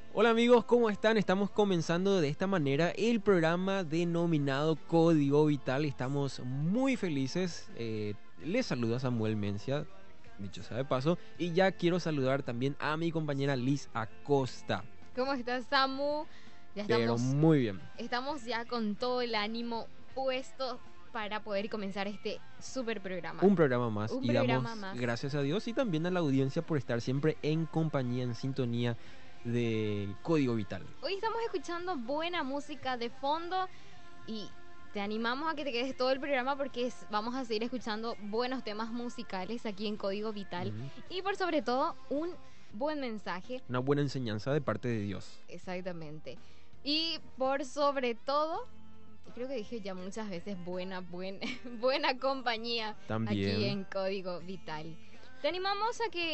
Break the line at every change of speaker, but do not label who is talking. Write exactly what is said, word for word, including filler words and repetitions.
Hola amigos, ¿cómo están? Estamos comenzando de esta manera el programa denominado Código Vital. Estamos muy felices. Eh, les saluda Samuel Mencia, dicho sea de paso. Y ya quiero saludar también a mi compañera Liz Acosta.
¿Cómo estás, Samu? Ya
Pero
estamos,
muy bien.
estamos ya con todo el ánimo puesto para poder comenzar este super programa.
Un programa más.
Un
y
programa
damos
más.
gracias a Dios y también a la audiencia por estar siempre en compañía, en sintonía de Código Vital.
Hoy estamos escuchando buena música de fondo y te animamos a que te quedes todo el programa porque es, vamos a seguir escuchando buenos temas musicales aquí en Código Vital. Uh-huh. Y por sobre todo, un buen mensaje.
Una buena enseñanza de parte de Dios.
Exactamente. Y por sobre todo, creo que dije ya muchas veces buena, buena, buena compañía.
También.
Aquí en Código Vital. Te animamos a que